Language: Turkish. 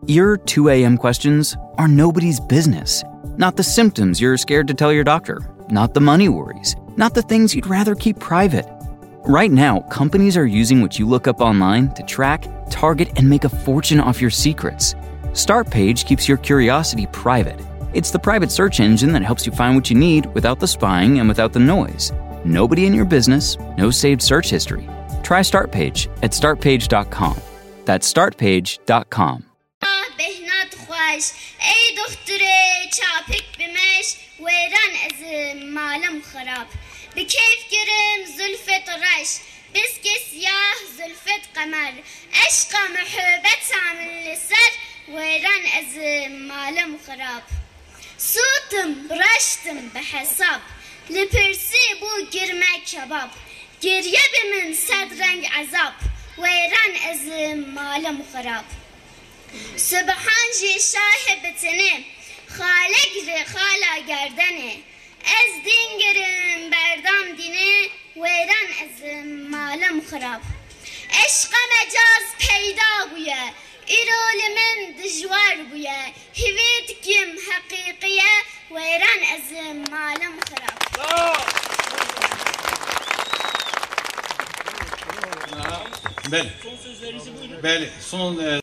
Your 2 a.m. questions are nobody's business. Not the symptoms you're scared to tell your doctor. Not the money worries. Not the things you'd rather keep private. Right now, companies are using what you look up online to track, target, and make a fortune off your secrets. Startpage keeps your curiosity private. It's the private search engine that helps you find what you need without the spying and without the noise. Nobody in your business, no saved search history. Try Startpage at startpage.com. That's startpage.com. ای دختره چاپک بمش ویران از مالم خراب به کیف گرم زلفت رش بسک سیاه زلفت قمر عشق محبت عامل لسر ویران از مالم خراب صوتم رشتم به حساب لپرسی بو گرمه کباب گریه به من صد رنگ عذاب ویران از مالم خراب سبحان جی شاهبتنه خالق ر خالا گردنه از دین گرم بردام دینه ویران از مالم خراب عشق مجاز پیدا بویه ایرول من دجوار بویه هویت کم حقیقیه ویران از مالم خراب بله. بله. son